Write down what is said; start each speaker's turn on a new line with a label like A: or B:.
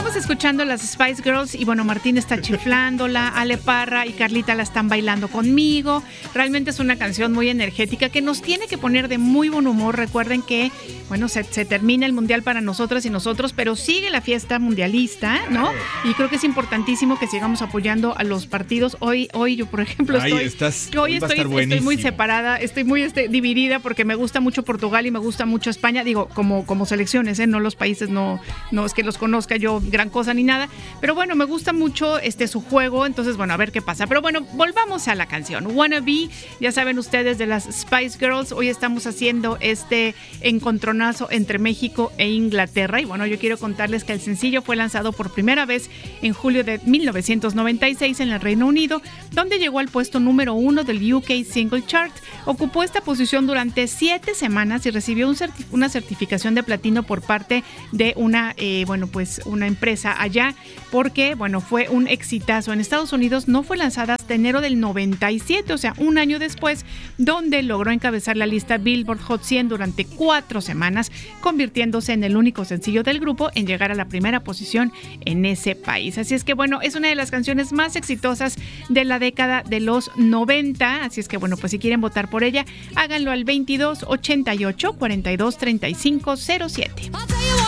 A: Estamos escuchando las Spice Girls y bueno, Martín está chiflándola, Ale Parra y Carlita la están bailando conmigo. Realmente es una canción muy energética que nos tiene que poner de muy buen humor. Recuerden que, bueno, se termina el mundial para nosotras y nosotros, pero sigue la fiesta mundialista, ¿no? Y creo que es importantísimo que sigamos apoyando a los partidos. Hoy yo, por ejemplo, estoy muy separada, estoy muy dividida porque me gusta mucho Portugal y me gusta mucho España. Digo, como selecciones, no los países, no es que los conozca yo gran cosa ni nada, pero bueno, me gusta mucho su juego, entonces bueno, a ver qué pasa. Pero bueno, volvamos a la canción Wanna Be, ya saben ustedes, de las Spice Girls. Hoy estamos haciendo este encontronazo entre México e Inglaterra y bueno, yo quiero contarles que el sencillo fue lanzado por primera vez en julio de 1996 en el Reino Unido, donde llegó al puesto número 1 del UK Single Chart. Ocupó esta posición durante 7 semanas y recibió una certificación de platino por parte de una empresa allá, porque bueno, fue un exitazo. En Estados Unidos no fue lanzada hasta enero del 97, o sea, un año después, donde logró encabezar la lista Billboard Hot 100 durante 4 semanas, convirtiéndose en el único sencillo del grupo en llegar a la primera posición en ese país. Así es que bueno, es una de las canciones más exitosas de la década de los 90, así es que bueno, pues si quieren votar por ella, háganlo al 22 88 42 35 07.